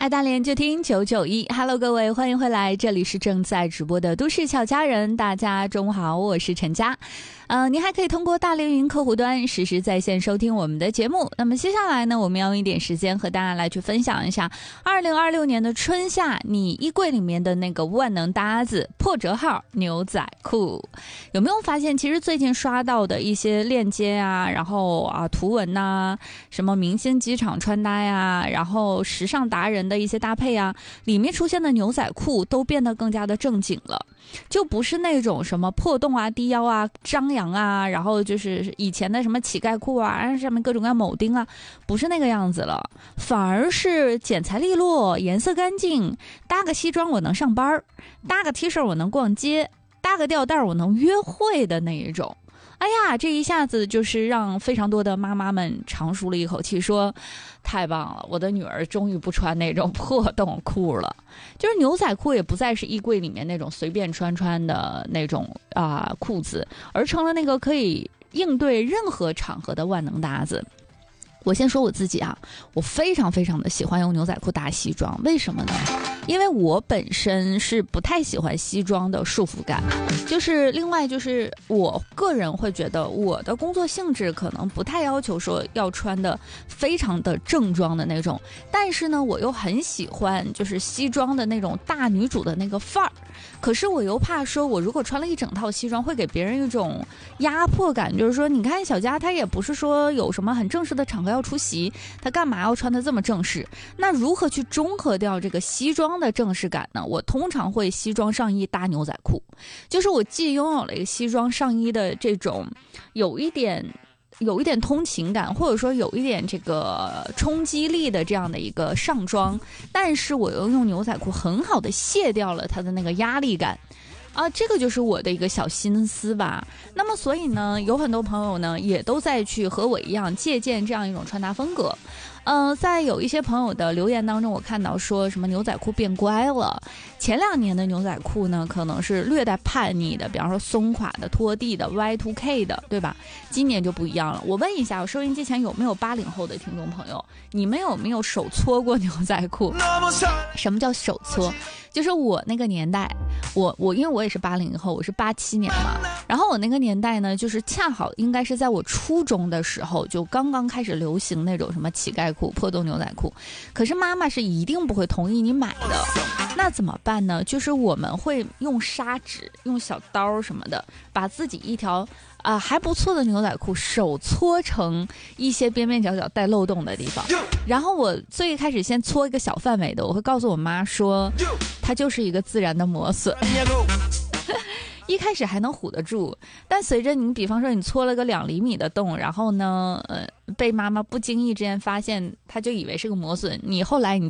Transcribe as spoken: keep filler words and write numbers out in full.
爱大连就听九九一 Hello 各位，欢迎回来，这里是正在直播的都市俏佳人，大家中午好，我是陈佳。呃，您还可以通过大连云客户端实时在线收听我们的节目。那么接下来呢，我们要用一点时间和大家来去分享一下二零二六年的春夏你衣柜里面的那个万能搭子破折号牛仔裤。有没有发现其实最近刷到的一些链接啊，然后啊图文呐、啊，什么明星机场穿搭呀，然后时尚达人的一些搭配啊，里面出现的牛仔裤都变得更加的正经了，就不是那种什么破洞啊、低腰啊、张扬啊，然后就是以前的什么乞丐裤啊，上面各种各样铆钉啊，不是那个样子了，反而是剪裁利落，颜色干净，搭个西装我能上班，搭个 T 恤我能逛街，搭个吊带我能约会的那一种。哎呀，这一下子就是让非常多的妈妈们长舒了一口气，说太棒了，我的女儿终于不穿那种破洞裤了，就是牛仔裤也不再是衣柜里面那种随便穿穿的那种啊、呃、裤子，而成了那个可以应对任何场合的万能搭子。我先说我自己啊，我非常非常的喜欢用牛仔裤搭西装，为什么呢？因为我本身是不太喜欢西装的束缚感，就是另外就是我个人会觉得我的工作性质可能不太要求说要穿的非常的正装的那种，但是呢我又很喜欢就是西装的那种大女主的那个范儿，可是我又怕说我如果穿了一整套西装会给别人一种压迫感，就是说你看小佳她也不是说有什么很正式的场合要出席，她干嘛要穿得这么正式，那如何去中和掉这个西装的正式感呢？我通常会西装上衣搭牛仔裤，就是我既拥有了一个西装上衣的这种有一点有一点通勤感，或者说有一点这个冲击力的这样的一个上装，但是我又用牛仔裤很好的卸掉了它的那个压力感啊，这个就是我的一个小心思吧。那么所以呢，有很多朋友呢也都在去和我一样借鉴这样一种穿搭风格。呃，在有一些朋友的留言当中，我看到说什么牛仔裤变乖了。前两年的牛仔裤呢，可能是略带叛逆的，比方说松垮的、拖地的、Y 二 K 的，对吧？今年就不一样了。我问一下，我收音机前有没有八零后的听众朋友，你们有没有手搓过牛仔裤？什么叫手搓？就是我那个年代，我我因为我也是八零后，我是八七年嘛，然后我那个年代呢，就是恰好应该是在我初中的时候，就刚刚开始流行那种什么乞丐裤、破洞牛仔裤，可是妈妈是一定不会同意你买的。那怎么办呢？就是我们会用砂纸、用小刀什么的，把自己一条啊、呃、还不错的牛仔裤手搓成一些边边角角带漏洞的地方，然后我最开始先搓一个小范围的，我会告诉我妈说，它就是一个自然的磨损。一开始还能唬得住，但随着你比方说你搓了个两厘米的洞，然后呢呃被妈妈不经意之间发现，她就以为是个磨损，你后来你